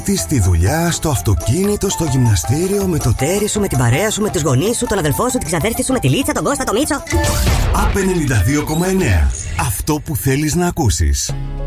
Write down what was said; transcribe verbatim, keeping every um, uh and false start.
Τι στη δουλειά, στο αυτοκίνητο, στο γυμναστήριο, με το τέρι σου, με την παρέα σου, με τους γονείς σου, τον αδελφό σου, την ξαδέρφη σου, με τη Λίτσα, τον Κώστα, τον Μίτσο. Απ ενενήντα δύο κόμμα εννέα. Αυτό που θέλεις να ακούσεις.